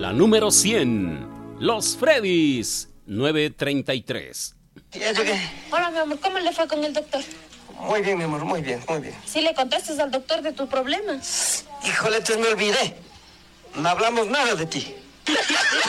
La número 100, Los Freddys, 933. Ya llegué. Hola, mi amor, ¿cómo le fue con el doctor? Muy bien, mi amor, muy bien, muy bien. ¿Sí le contaste al doctor de tus problemas? Híjole, entonces me olvidé. No hablamos nada de ti.